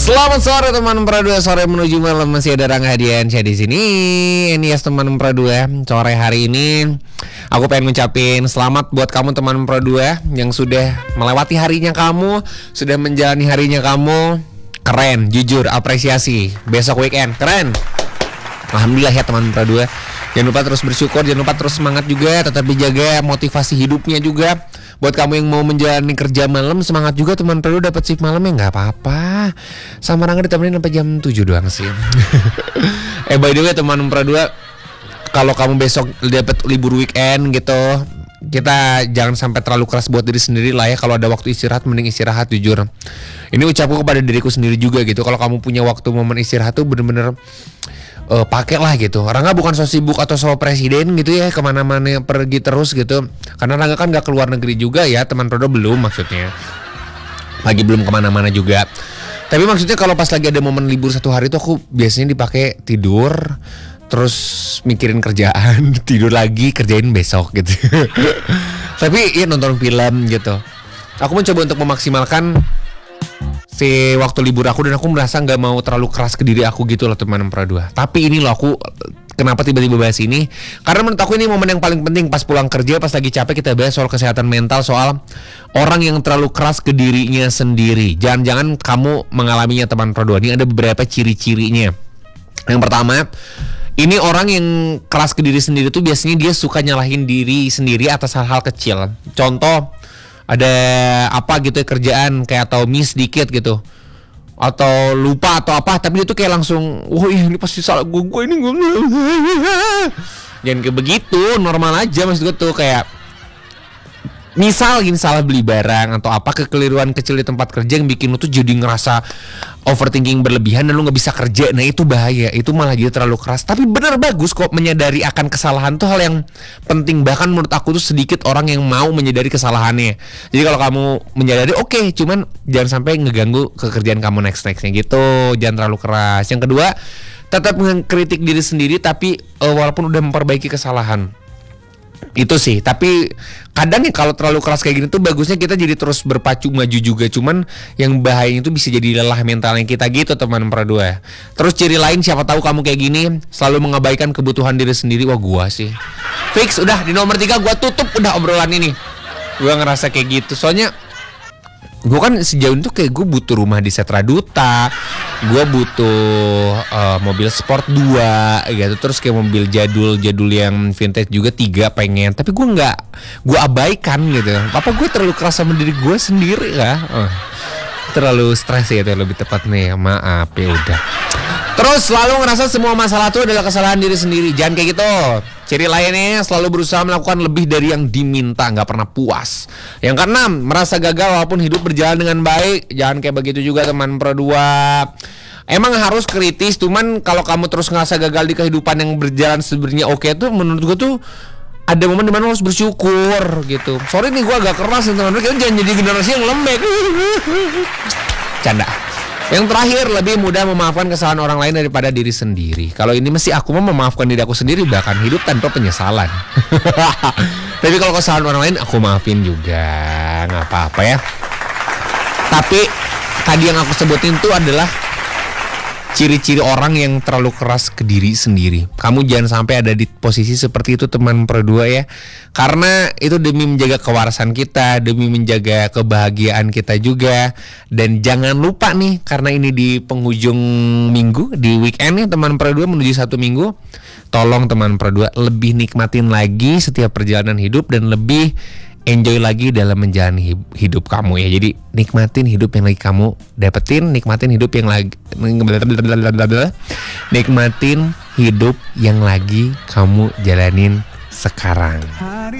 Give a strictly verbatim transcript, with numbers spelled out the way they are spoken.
Selamat sore teman Pradua, sore menuju malam masih ada Rangga Hadiansyah di sini. Ini ya teman Pradua, sore hari ini aku pengen ngucapin selamat buat kamu teman Pradua yang sudah melewati harinya kamu, sudah menjalani harinya kamu. Keren, jujur, apresiasi. Besok weekend, keren. Alhamdulillah ya teman Pradua. Jangan lupa terus bersyukur, jangan lupa terus semangat juga, tetap dijaga motivasi hidupnya juga. Buat kamu yang mau menjalani kerja malam, semangat juga teman Pradua, dapat shift malam ya nggak apa-apa. Sama Rangga ditemenin sampai jam tujuh doang sih. Eh by the way teman Pradua, kalau kamu besok dapat libur weekend gitu, kita jangan sampai terlalu keras buat diri sendiri lah ya. Kalau ada waktu istirahat, mending istirahat jujur. Ini ucapku kepada diriku sendiri juga gitu. Kalau kamu punya waktu momen istirahat tuh bener-bener Uh, pakai lah gitu. Rangga bukan so sibuk atau so presiden gitu ya, kemana-mana pergi terus gitu. Karena Rangga kan gak keluar negeri juga ya teman Pradua, belum maksudnya. Lagi belum kemana-mana juga. Tapi maksudnya kalau pas lagi ada momen libur satu hari tuh aku biasanya dipakai tidur, terus mikirin kerjaan, tidur lagi kerjain besok gitu. Tapi ya nonton film gitu. Aku mencoba untuk memaksimalkan si waktu libur aku, dan aku merasa nggak mau terlalu keras ke diri aku gitu loh teman Pradua. Tapi ini loh aku kenapa tiba-tiba bahas ini, karena menurut aku ini momen yang paling penting. Pas pulang kerja, pas lagi capek, kita bahas soal kesehatan mental, soal orang yang terlalu keras ke dirinya sendiri. Jangan-jangan kamu mengalaminya teman Pradua. Ini ada beberapa ciri-cirinya. Yang pertama, ini orang yang keras ke diri sendiri tuh biasanya dia suka nyalahin diri sendiri atas hal-hal kecil. Contoh, ada apa gitu ya, kerjaan kayak atau miss dikit gitu, atau lupa atau apa, tapi dia tuh kayak langsung, oh iya ini pasti salah gue, gue ini gue. Jangan kayak begitu, normal aja maksud gue tuh. Kayak misal gini, salah beli barang atau apa, kekeliruan kecil di tempat kerja yang bikin lu tuh jadi ngerasa overthinking berlebihan dan lu gak bisa kerja. Nah itu bahaya, itu malah jadi terlalu keras. Tapi benar bagus kok menyadari akan kesalahan tuh hal yang penting. Bahkan menurut aku tuh sedikit orang yang mau menyadari kesalahannya. Jadi kalau kamu menyadari oke, okay, cuman jangan sampai ngeganggu kekerjaan kamu next-nextnya gitu. Jangan terlalu keras. Yang kedua, tetap mengkritik diri sendiri tapi uh, walaupun udah memperbaiki kesalahan. Itu sih, tapi kadang ya kalau terlalu keras kayak gini tuh bagusnya kita jadi terus berpacu maju juga. Cuman yang bahayanya itu bisa jadi lelah mentalnya kita gitu teman Pradua. Terus ciri lain, siapa tahu kamu kayak gini, selalu mengabaikan kebutuhan diri sendiri. Wah gua sih fix udah di nomor tiga, gua tutup udah obrolan ini. Gua ngerasa kayak gitu, soalnya gue kan sejauh itu kayak gue butuh rumah di Setra Duta, gue butuh uh, mobil sport dua gitu, terus kayak mobil jadul-jadul yang vintage juga tiga pengen, tapi gue nggak, gue abaikan gitu. Apa gue terlalu keras sama diri gue sendiri kah? Oh, terlalu stres ya itu lebih tepat nih, maaf ya udah. Terus selalu ngerasa semua masalah itu adalah kesalahan diri sendiri. Jangan kayak gitu. Ciri lainnya, selalu berusaha melakukan lebih dari yang diminta, nggak pernah puas. Yang keenam, merasa gagal walaupun hidup berjalan dengan baik. Jangan kayak begitu juga teman Pradua. Emang harus kritis, cuman kalau kamu terus ngerasa gagal di kehidupan yang berjalan sebenarnya oke tuh, menurut gue tuh ada momen dimana harus bersyukur gitu. Sorry nih gue agak keras teman-teman, jangan jadi generasi yang lembek. Canda. Yang terakhir, lebih mudah memaafkan kesalahan orang lain daripada diri sendiri. Kalau ini mesti aku mau memaafkan diri aku sendiri, bahkan hidup tanpa penyesalan. Tapi kalau kesalahan orang lain aku maafin juga, nggak apa-apa ya. Tapi tadi yang aku sebutin itu adalah ciri-ciri orang yang terlalu keras ke diri sendiri. Kamu jangan sampai ada di posisi seperti itu teman Pradua ya. Karena itu demi menjaga kewarasan kita, demi menjaga kebahagiaan kita juga. Dan jangan lupa nih, karena ini di penghujung minggu, di weekend ya teman Pradua menuju satu minggu, tolong teman Pradua lebih nikmatin lagi setiap perjalanan hidup dan lebih enjoy lagi dalam menjalani hidup kamu ya. Jadi nikmatin hidup yang lagi kamu dapetin, nikmatin hidup yang lagi nikmatin hidup yang lagi kamu jalanin sekarang.